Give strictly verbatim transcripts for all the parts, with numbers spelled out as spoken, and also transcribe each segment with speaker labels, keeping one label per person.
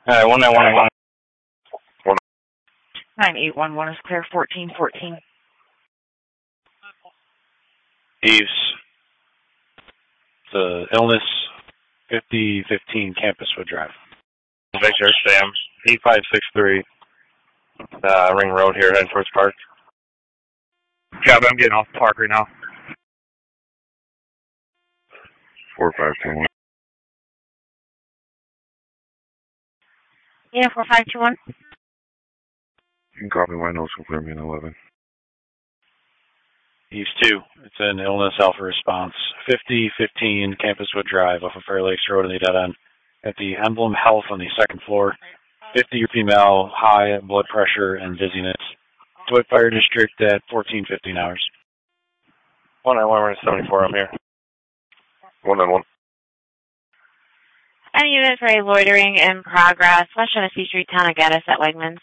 Speaker 1: All right, one nine one one.
Speaker 2: nine eight one one is clear, fourteen fourteen.
Speaker 1: Eves. The illness, fifty fifteen Campuswood Drive.
Speaker 3: Victor, Sam, eight five six three, uh, Ring Road here, heading towards Park.
Speaker 4: Copy, I'm getting off the park right now.
Speaker 3: four five two one.
Speaker 5: Yeah, four five two one.
Speaker 3: You can copy my notes from Clearman eleven.
Speaker 1: Eves two. It's an illness alpha response, fifty fifteen Campuswood Drive off of Fair Lakes Road in the dead end. At the Emblem Health on the second floor. fifty female, high blood pressure and dizziness. Dwight Fire District at fourteen fifteen hours.
Speaker 3: one nine one, seventy-four, I'm here. one nine one.
Speaker 5: Any unit for a loitering in progress, West Genesee Street, Town of Gaddis at Wegmans.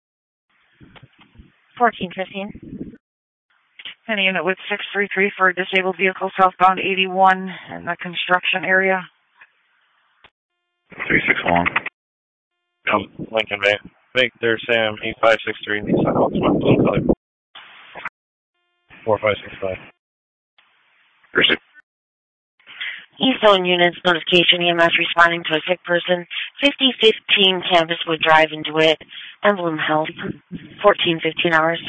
Speaker 5: fourteen fifteen.
Speaker 2: Any unit with six three three for a disabled vehicle southbound eighty-one in the construction area.
Speaker 3: three six one. Um, Lincoln Bay. Victor, Sam, eight five six three, Nissan Altima, blue color. four five six five. Pursuit.
Speaker 5: East Zone units, notification, E M S responding to a sick person, fifty fifteen Campuswood Drive in DeWitt, Emblem Health, fourteen fifteen hours.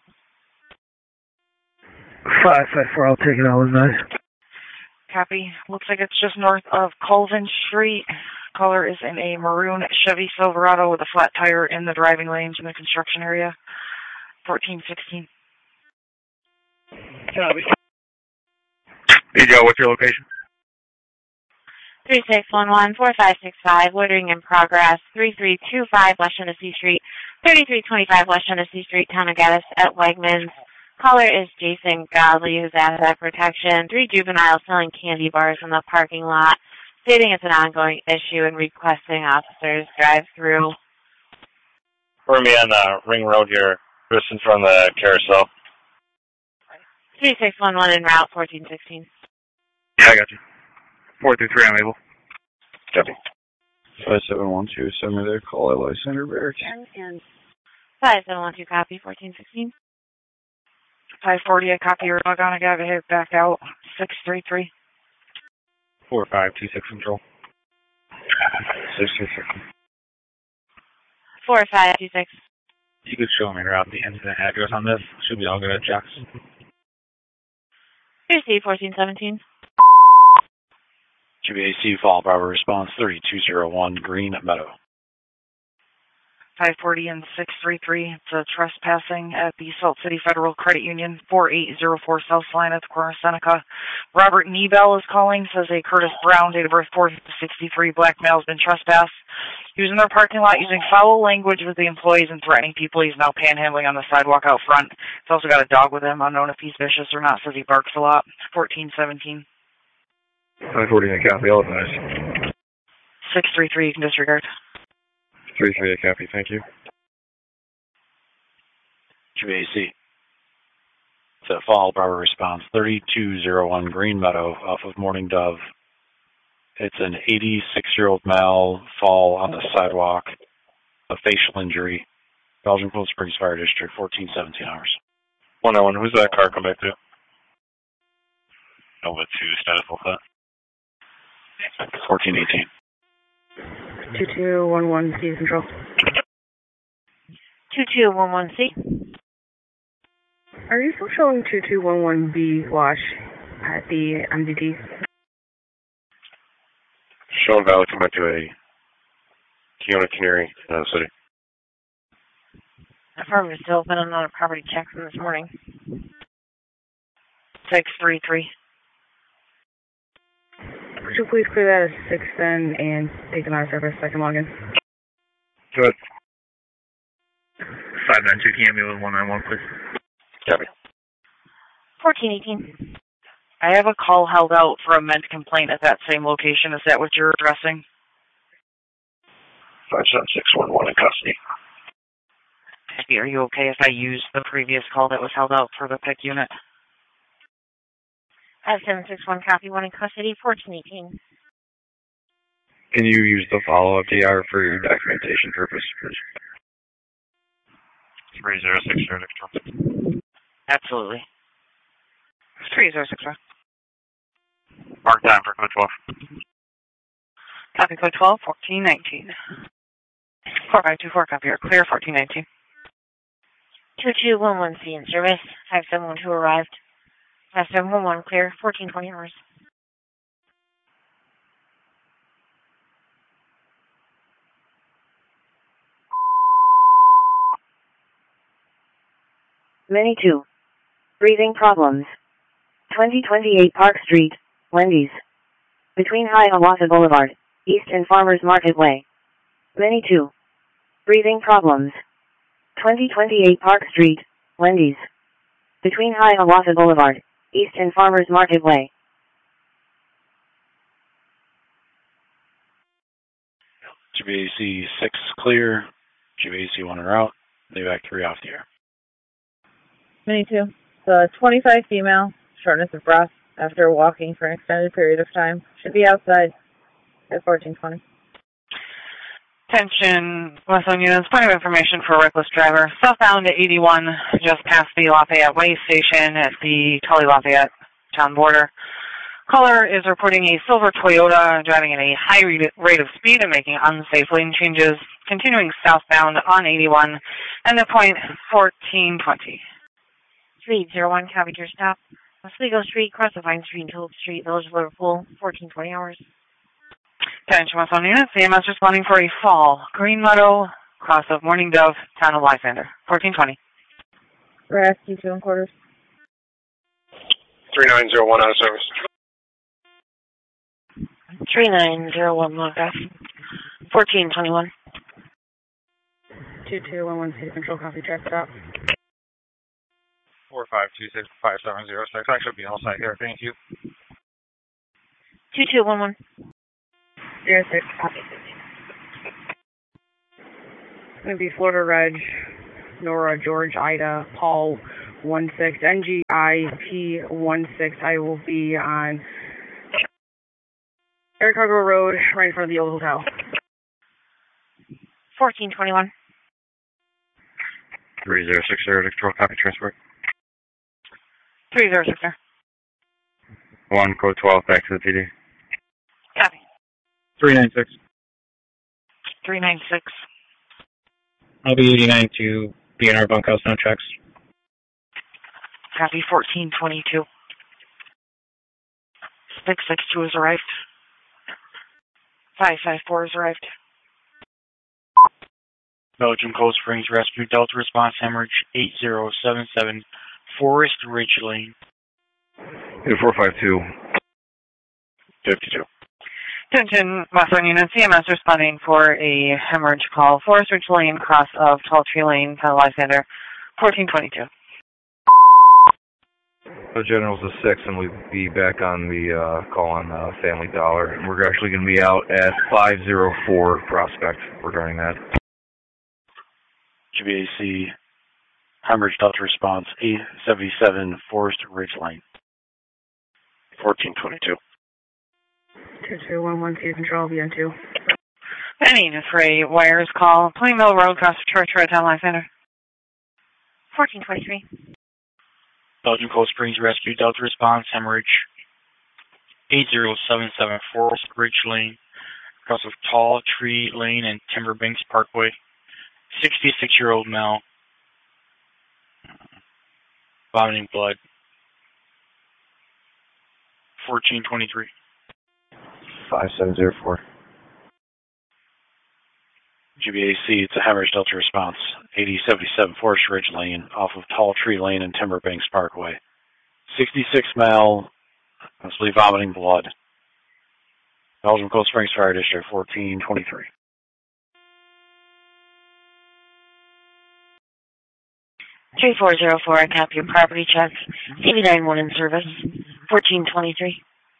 Speaker 6: five five four, I'll take it, I'll advise.
Speaker 2: Copy. Looks like it's just north of Colvin Street. Caller is in a maroon Chevy Silverado with a flat tire in the driving lanes in the construction area. fourteen sixteen.
Speaker 4: Copy. Hey, Joe, what's your location?
Speaker 5: three six one one, four five six five, loitering in progress, three three two five West Genesee Street, thirty-three twenty-five West Genesee Street, Town of Gaddis at Wegmans. Caller is Jason Godley, who's asset protection. Three juveniles selling candy bars in the parking lot, stating it's an ongoing issue and requesting officers drive through.
Speaker 3: We're me on uh, Ring Road here, just in front of the carousel.
Speaker 5: three six one one en route, fourteen sixteen.
Speaker 4: Yeah, I got you. four through three, I'm able.
Speaker 3: Copy.
Speaker 1: five seven one two, send me there, call L I Center Barracks.
Speaker 5: five seven one two, copy, fourteen sixteen.
Speaker 2: five forty, I copy your log on. I gotta hit back out. six three three.
Speaker 4: four five two six control.
Speaker 3: six two six.
Speaker 5: four five two six.
Speaker 4: You could show me around the incident address on this. Should be all good at Jackson.
Speaker 5: Two C fourteen seventeen.
Speaker 1: G B A C Fall Bravo response thirty-two oh one Green Meadow.
Speaker 2: five forty and six three three. It's a trespassing at the Salt City Federal Credit Union, four eight zero four South Line at the corner of Seneca. Robert Niebel is calling, says a Curtis Brown, date of birth four sixty-three, black male, has been trespassed. He was in their parking lot using foul language with the employees and threatening people. He's now panhandling on the sidewalk out front. He's also got a dog with him, unknown if he's vicious or not, says he barks a lot. fourteen seventeen.
Speaker 3: five forty, I copy, all advised.
Speaker 2: six three three, you can disregard.
Speaker 3: three three, I copy, thank you.
Speaker 1: G B A C. It's a Fall Bravo response thirty-two oh one Green Meadow off of Morning Dove. It's an eighty-six-year-old male fall on the sidewalk, a facial injury. Belgian Cold Springs Fire District, fourteen seventeen hours.
Speaker 3: one nine one, who's that car come back to? Nova two, status full set.
Speaker 1: fourteen eighteen.
Speaker 6: two two one one C control.
Speaker 5: two two one one C.
Speaker 6: Are you still showing two two one one B wash at the M D T?
Speaker 3: Sean Valley, come back to a Keona Canary, uh, city.
Speaker 5: That farm is still open. I'm not a property check from this morning.
Speaker 2: six three three.
Speaker 6: Would you please clear that at six then and take them out of service so I can log in?
Speaker 3: Good.
Speaker 4: five nine two, can you have me with one nine one, please?
Speaker 3: Copy.
Speaker 5: fourteen eighteen.
Speaker 2: I have a call held out for a meant complaint at that same location. Is that what you're addressing?
Speaker 3: five seven six one one in custody.
Speaker 2: Are you okay if I use the previous call that was held out for the P I C unit?
Speaker 5: five seven six one, copy, one in custody, fourteen eighteen.
Speaker 7: Can you use the follow-up D R for your documentation purpose?
Speaker 3: three zero six zero Control.
Speaker 2: Absolutely. three zero six zero.
Speaker 3: Mark time for code twelve.
Speaker 2: Copy code twelve, fourteen nineteen. four five two four, copy. You're clear, fourteen nineteen.
Speaker 5: two two one one C in service. five seven one two arrived. five seven one one clear, fourteen twenty hours.
Speaker 8: Many two. Breathing problems. twenty twenty-eight Park Street, Wendy's. Between Hiawatha Boulevard, East and Farmers Market Way. Many two. Breathing problems. twenty twenty-eight Park Street, Wendy's. Between Hiawatha Boulevard, East and Farmers Market Way.
Speaker 1: G B A C six clear. G B A C one en route. Levac three off the air.
Speaker 6: Mini two. The twenty-five female, shortness of breath after walking for an extended period of time. Should be outside at fourteen twenty.
Speaker 2: Attention, Westland units, point of information for a reckless driver. Southbound at eighty-one, just past the Lafayette Way station at the Tully Lafayette town border. Caller is reporting a silver Toyota driving at a high rate of speed and making unsafe lane changes, continuing southbound on eighty-one, and at point fourteen twenty.
Speaker 5: three zero one, copy to your stop. Oswego Street, cross the Vine Street and Tulip Street, Village of Liverpool, fourteen twenty hours.
Speaker 2: Attention, Westland units, C M S responding for a fall. Green Meadow, cross of Morning Dove, town of Lysander, fourteen twenty.
Speaker 6: Rescue two and quarters.
Speaker 3: three nine zero one out of service.
Speaker 5: three nine zero one logbook. fourteen twenty-one.
Speaker 6: two two one one City Control, copy, track stop.
Speaker 4: four five two six five seven zero six. I should be all set here. Thank you.
Speaker 5: two two one one.
Speaker 6: zero six, copy. It's going to be Florida Reg, Nora, George, Ida, Paul, one six, N G I P one six. I will be on Air Cargo Road, right in front of the old hotel.
Speaker 5: fourteen twenty-one.
Speaker 7: three zero six zero Control, copy transport.
Speaker 2: three zero six zero.
Speaker 7: one, code twelve, back to the P D.
Speaker 2: Copy.
Speaker 4: three nine six.
Speaker 2: three nine six.
Speaker 4: I'll be eighty-nine to be in our bunkhouse, no checks.
Speaker 2: Copy, fourteen twenty-two. six six two has arrived. five five four has arrived.
Speaker 1: Belgium Cold Springs Rescue Delta Response Hemorrhage eight zero seven seven Forest Ridge Lane.
Speaker 7: four five two.
Speaker 1: fifty-two.
Speaker 2: Attention, Western Unit, C M S responding for a hemorrhage call. Forest Ridge Lane, cross of Tall Tree Lane, Town of Lysander, fourteen twenty-two.
Speaker 7: The General's a six, and we'll be back on the uh, call on uh, Family Dollar. And we're actually going to be out at five zero four Prospect regarding that.
Speaker 1: G B A C Hemorrhage Delta Response eight seventy-seven Forest Ridge Lane, fourteen twenty-two.
Speaker 6: two two one one City Control, V N two.
Speaker 2: Any unit for a wires call. Plain Mill Road, cross of Church Road, Town of Lysander.
Speaker 5: fourteen twenty-three.
Speaker 1: Belgium Cold Springs Rescue Delta Response Hemorrhage eight zero seven seven Forest Ridge Lane, cross of Tall Tree Lane and Timberbanks Parkway. sixty-six-year-old male, vomiting blood, fourteen twenty-three.
Speaker 7: five seven zero four.
Speaker 1: G B A C, it's a hemorrhage delta response. eighty seventy-seven Forest Ridge Lane off of Tall Tree Lane and Timberbanks Parkway. sixty-six male, mostly vomiting blood. Belgium Cold Springs Fire District, fourteen twenty-three.
Speaker 5: three four zero four, I copy your property check. eighty-nine one in service. fourteen twenty-three.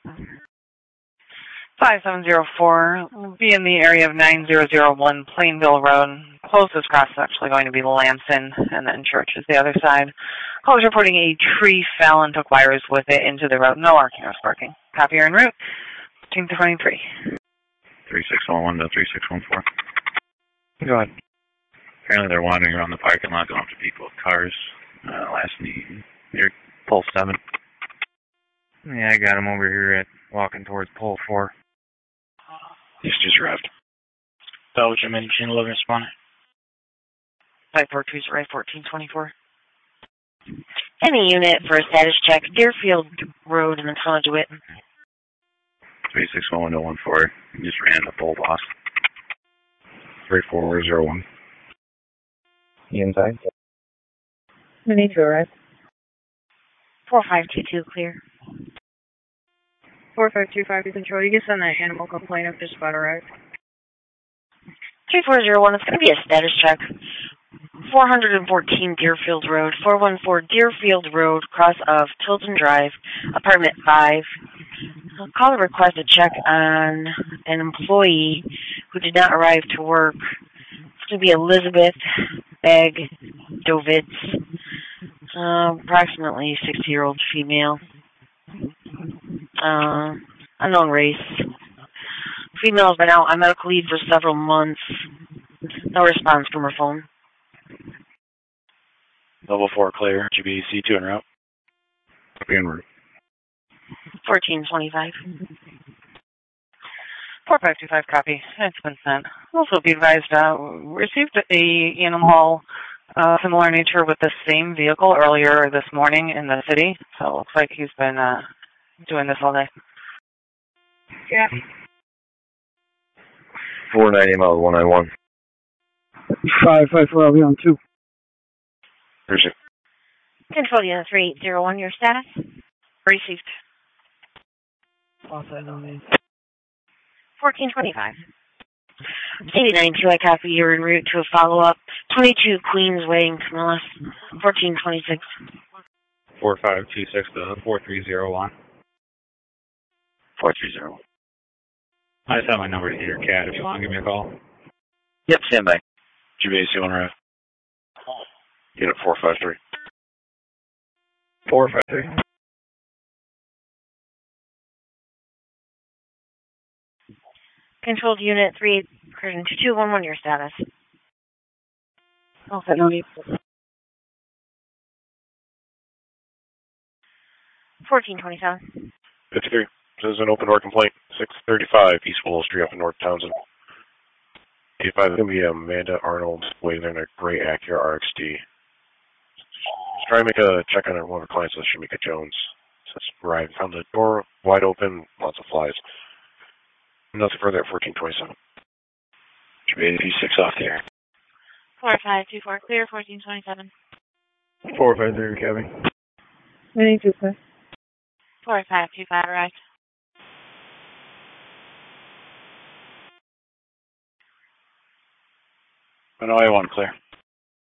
Speaker 2: five seven zero four will be in the area of nine zero zero one Plainville Road. Closest cross is actually going to be Lamson, and then Church is the other side. Caller's reporting a tree fell and took wires with it into the road. No arcing or sparking. Copy, you're en route. fourteen twenty-three.
Speaker 1: three six one one to three six one four.
Speaker 3: Go ahead.
Speaker 1: Apparently they're wandering around the parking lot going up to people with cars. Uh, last need near pole seven.
Speaker 4: Yeah, I got him over here at walking towards pole four.
Speaker 1: He's just arrived.
Speaker 4: Belgium and Chin eleven responding.
Speaker 2: five four two zero fourteen twenty-four.
Speaker 5: Any unit for a status check, Deerfield Road in the front of DeWitt.
Speaker 1: three six one one zero one four. He just ran the pole boss. three four zero one.
Speaker 4: You inside?
Speaker 6: Mini two, right?
Speaker 5: four five two two, clear.
Speaker 6: four five two five, control. You can send that animal complaint if just about arrived.
Speaker 5: three four zero one, it's going to be a status check. four fourteen Deerfield Road, four one four Deerfield Road, cross of Tilton Drive, apartment five. Caller requests a check on an employee who did not arrive to work. It's going to be Elizabeth Bag Dovitz, uh, approximately sixty-year-old female, uh, unknown race. Female has been out on medical leave for several months. No response from her phone.
Speaker 1: Level four clear. G B C two en route. Copy en route.
Speaker 5: fourteen twenty-five.
Speaker 2: four five two five, copy. It's been sent. Also be advised, uh, received a animal uh, similar nature with the same vehicle earlier this morning in the city. So it looks like he's been uh, doing this all day.
Speaker 6: Yeah.
Speaker 7: four ninety miles, one nine one.
Speaker 9: five five four, I'll be on two.
Speaker 7: Appreciate it.
Speaker 5: Control unit three eight zero one, your status?
Speaker 2: Received.
Speaker 5: fourteen twenty-five. eighty ninety-two, I copy. You're en route to a follow-up. twenty-two Queensway in Camillus. fourteen twenty-six.
Speaker 4: four five two six to four three zero one.
Speaker 1: four three zero one.
Speaker 4: I just have my number to your cat if you want to give me a call.
Speaker 1: Yep, stand by. G B C one route. Unit four five three.
Speaker 7: four five three.
Speaker 5: Controlled unit three two one one, your status?
Speaker 2: Oh, no need.
Speaker 5: fourteen twenty-seven.
Speaker 3: fifty-three. This is an open door complaint. six thirty-five East Willow Street up in North Townsend. If I going to be Amanda Arnold waiting in a gray Acura R X D. Try to make a check on one of her clients, Shamika Jones. Says arrived, found the door wide open, lots of flies. Nothing further at fourteen twenty-seven.
Speaker 1: Should be eighty six off the air.
Speaker 5: four five two four, clear, fourteen twenty-seven.
Speaker 7: four five three, Cabby.
Speaker 6: Mini two, sir.
Speaker 5: four five two five, arrived.
Speaker 1: Manoia one clear.